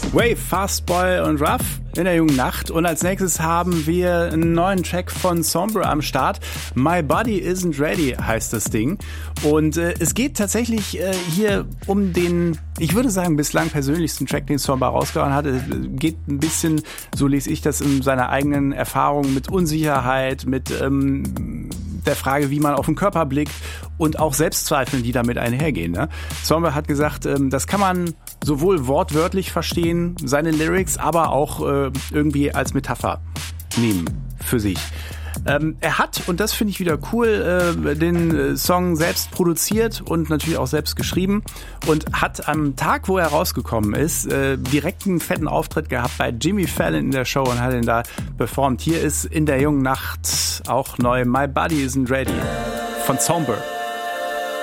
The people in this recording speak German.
Wave, Fastboy und Ruff in der jungen Nacht. Und als nächstes haben wir einen neuen Track von Sombra am Start. My Body Isn't Ready heißt das Ding. Und es geht tatsächlich hier um den, ich würde sagen, bislang persönlichsten Track, den Sombra rausgehauen hat. Es geht ein bisschen, so lese ich das, in seiner eigenen Erfahrung mit Unsicherheit, mit der Frage, wie man auf den Körper blickt und auch Selbstzweifeln, die damit einhergehen. Ne? Sombra hat gesagt, das kann man sowohl wortwörtlich verstehen, seine Lyrics, aber auch irgendwie als Metapher nehmen für sich. Er hat, und das finde ich wieder cool, den Song selbst produziert und natürlich auch selbst geschrieben und hat am Tag, wo er rausgekommen ist, direkt einen fetten Auftritt gehabt bei Jimmy Fallon in der Show und hat ihn da performt. Hier ist in der jungen Nacht auch neu My Body Isn't Ready von Sombra.